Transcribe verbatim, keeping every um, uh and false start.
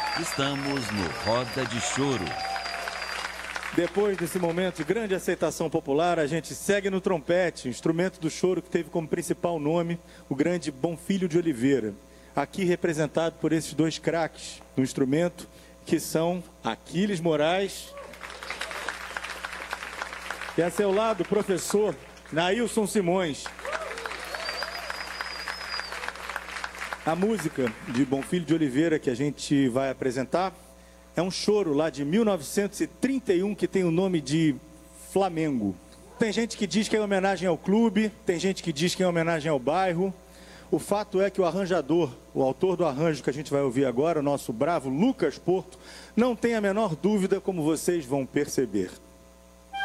Estamos no Roda de Choro. Depois desse momento de grande aceitação popular, a gente segue no trompete, instrumento do choro que teve como principal nome o grande Bonfilho de Oliveira. Aqui representado por esses dois craques do instrumento, que são Aquiles Moraes e a seu lado o professor Nailson Simões. A música de Bonfilho de Oliveira que a gente vai apresentar é um choro lá de mil novecentos e trinta e um que tem o nome de Flamengo. Tem gente que diz que é em homenagem ao clube, tem gente que diz que é em homenagem ao bairro. O fato é que o arranjador, o autor do arranjo que a gente vai ouvir agora, o nosso bravo Lucas Porto, não tem a menor dúvida, como vocês vão perceber.